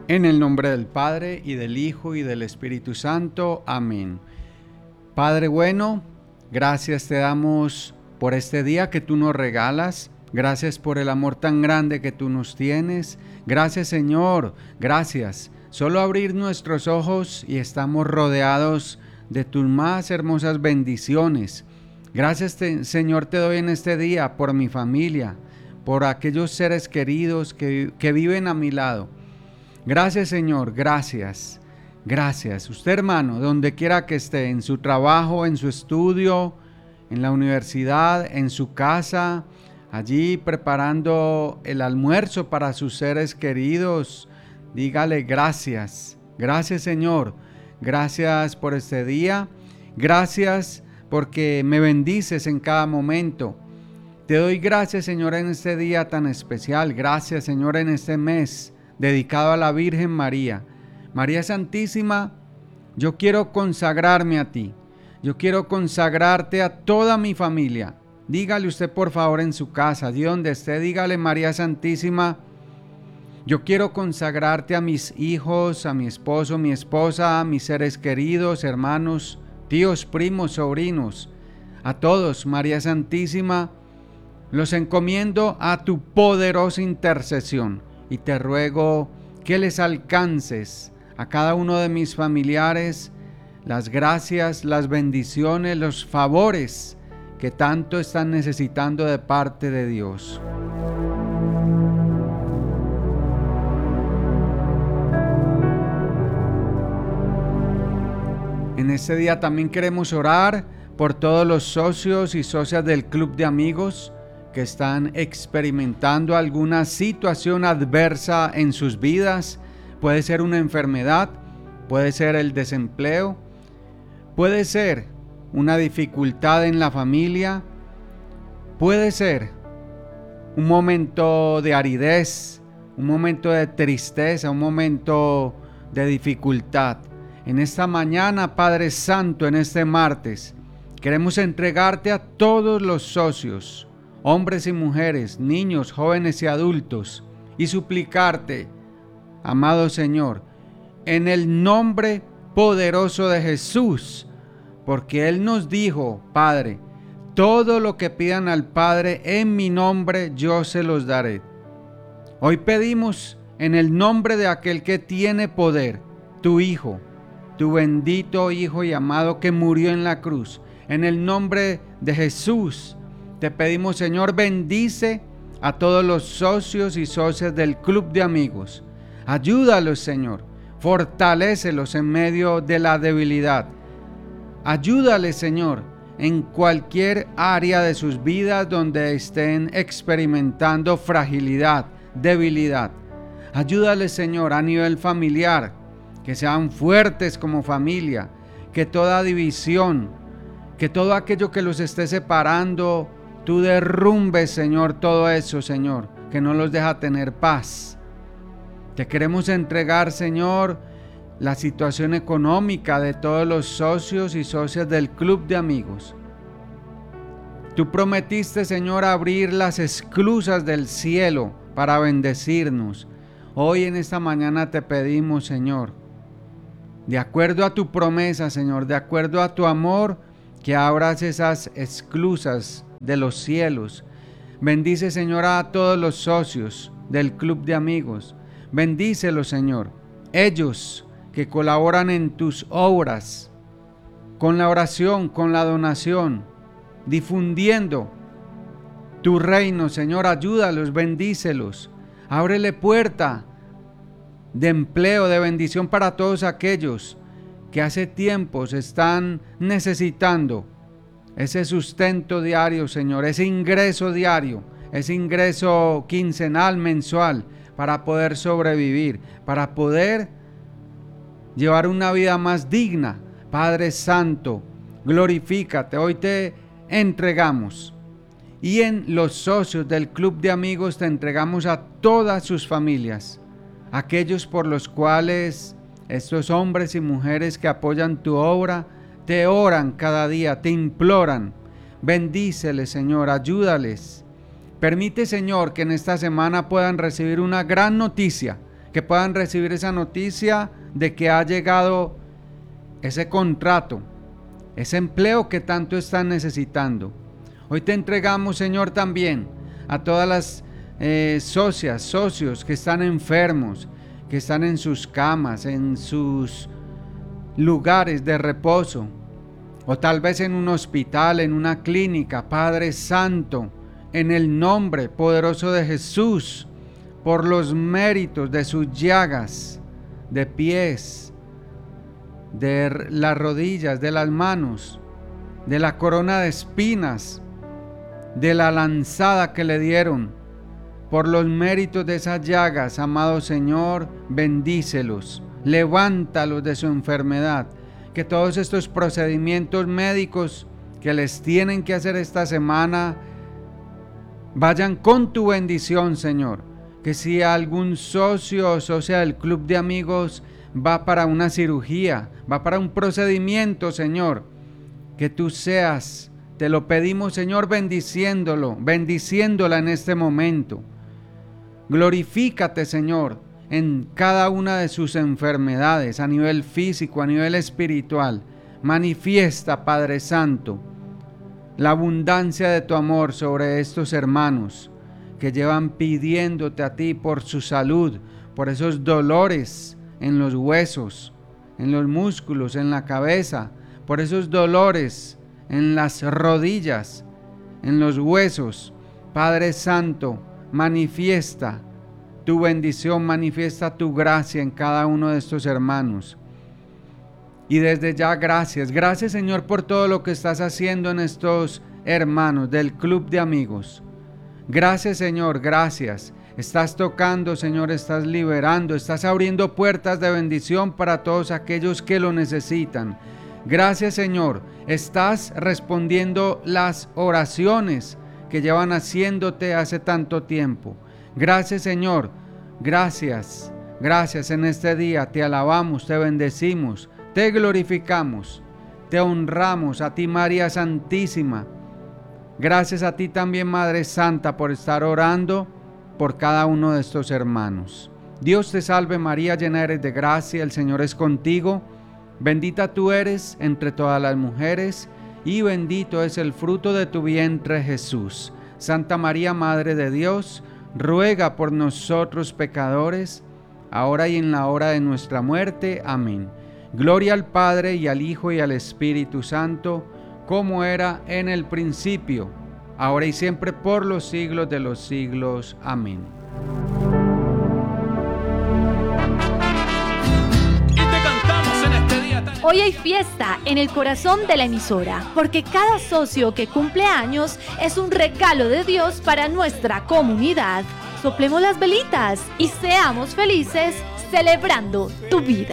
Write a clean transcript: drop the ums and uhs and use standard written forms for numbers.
En el nombre del Padre, y del Hijo, y del Espíritu Santo. Amén. Padre bueno, gracias te damos por este día que tú nos regalas. Gracias por el amor tan grande que tú nos tienes. Gracias, Señor, gracias. Solo abrir nuestros ojos y estamos rodeados de tus más hermosas bendiciones. Gracias, Señor, te doy en este día por mi familia, por aquellos seres queridos que viven a mi lado. Gracias, Señor, gracias, gracias. Usted, hermano, donde quiera que esté, en su trabajo, en su estudio, en la universidad, en su casa, allí preparando el almuerzo para sus seres queridos, dígale gracias. Gracias, Señor, gracias por este día, gracias porque me bendices en cada momento. Te doy gracias, Señor, en este día tan especial. Gracias, Señor, en este mes dedicado a la Virgen María. María Santísima, yo quiero consagrarme a ti. Yo quiero consagrarte a toda mi familia. Dígale usted, por favor, en su casa, allí donde esté, dígale: María Santísima, yo quiero consagrarte a mis hijos, a mi esposo, mi esposa, a mis seres queridos, hermanos, tíos, primos, sobrinos, a todos. María Santísima, los encomiendo a tu poderosa intercesión. Y te ruego que les alcances a cada uno de mis familiares las gracias, las bendiciones, los favores que tanto están necesitando de parte de Dios. En este día también queremos orar por todos los socios y socias del Club de Amigos que están experimentando alguna situación adversa en sus vidas. Puede ser una enfermedad, puede ser el desempleo, puede ser una dificultad en la familia, puede ser un momento de aridez, un momento de tristeza, un momento de dificultad. En esta mañana, Padre Santo, en este martes, queremos entregarte a todos los socios, hombres y mujeres, niños, jóvenes y adultos, y suplicarte, amado Señor, en el nombre poderoso de Jesús, porque Él nos dijo: Padre, todo lo que pidan al Padre en mi nombre, yo se los daré. Hoy pedimos en el nombre de aquel que tiene poder, tu Hijo, tu bendito Hijo y amado que murió en la cruz, en el nombre de Jesús. Te pedimos, Señor, bendice a todos los socios y socias del Club de Amigos. Ayúdalos, Señor. Fortalécelos en medio de la debilidad. Ayúdales, Señor, en cualquier área de sus vidas donde estén experimentando fragilidad, debilidad. Ayúdales, Señor, a nivel familiar, que sean fuertes como familia, que toda división, que todo aquello que los esté separando, tú derrumbes, Señor, todo eso, Señor, que no los deja tener paz. Te queremos entregar, Señor, la situación económica de todos los socios y socias del Club de Amigos. Tú prometiste, Señor, abrir las esclusas del cielo para bendecirnos. Hoy en esta mañana te pedimos, Señor, de acuerdo a tu promesa, Señor, de acuerdo a tu amor, que abras esas esclusas de los cielos. Bendice, Señor, a todos los socios del Club de Amigos. Bendícelos, Señor. Ellos que colaboran en tus obras, con la oración, con la donación, difundiendo tu reino, Señor. Ayúdalos, bendícelos. Ábrele puerta de empleo, de bendición para todos aquellos que hace tiempos están necesitando ese sustento diario, Señor, ese ingreso diario, ese ingreso quincenal, mensual, para poder sobrevivir, para poder llevar una vida más digna. Padre Santo, glorifícate. Hoy te entregamos. Y en los socios del Club de Amigos te entregamos a todas sus familias, aquellos por los cuales estos hombres y mujeres que apoyan tu obra te oran cada día, te imploran. Bendíceles, Señor, ayúdales. Permite, Señor, que en esta semana puedan recibir una gran noticia, que puedan recibir esa noticia de que ha llegado ese contrato, ese empleo que tanto están necesitando. Hoy te entregamos, Señor, también a todas las socios que están enfermos, que están en sus camas, en sus lugares de reposo, o tal vez en un hospital, en una clínica. Padre Santo, en el nombre poderoso de Jesús, por los méritos de sus llagas, de pies, de las rodillas, de las manos, de la corona de espinas, de la lanzada que le dieron, por los méritos de esas llagas, amado Señor, bendícelos, levántalos de su enfermedad, que todos estos procedimientos médicos que les tienen que hacer esta semana vayan con tu bendición, Señor. Que si algún socio o socia del club de amigos va para una cirugía, va para un procedimiento, Señor, que tú seas, te lo pedimos, Señor, bendiciéndola en este momento. Glorifícate, Señor, en cada una de sus enfermedades, a nivel físico, a nivel espiritual. Manifiesta, Padre Santo, la abundancia de tu amor sobre estos hermanos que llevan pidiéndote a ti por su salud, por esos dolores en los huesos, en los músculos, en la cabeza, por esos dolores en las rodillas, en los huesos. Padre Santo, manifiesta tu bendición, manifiesta tu gracia en cada uno de estos hermanos. Y desde ya gracias Señor por todo lo que estás haciendo en estos hermanos del club de amigos. Gracias Señor, gracias. Estás tocando, Señor, estás liberando, estás abriendo puertas de bendición para todos aquellos que lo necesitan. Gracias Señor, estás respondiendo las oraciones que llevan haciéndote hace tanto tiempo. Gracias Señor, gracias en este día, te alabamos, te bendecimos, te glorificamos, te honramos a ti María Santísima. Gracias a ti también Madre Santa por estar orando por cada uno de estos hermanos. Dios te salve María, llena eres de gracia, el Señor es contigo. Bendita tú eres entre todas las mujeres y bendito es el fruto de tu vientre Jesús. Santa María, Madre de Dios, ruega por nosotros pecadores, ahora y en la hora de nuestra muerte. Amén. Gloria al Padre y al Hijo y al Espíritu Santo, como era en el principio, ahora y siempre por los siglos de los siglos. Amén. Hoy hay fiesta en el corazón de la emisora, porque cada socio que cumple años es un regalo de Dios para nuestra comunidad. Soplemos las velitas y seamos felices celebrando tu vida.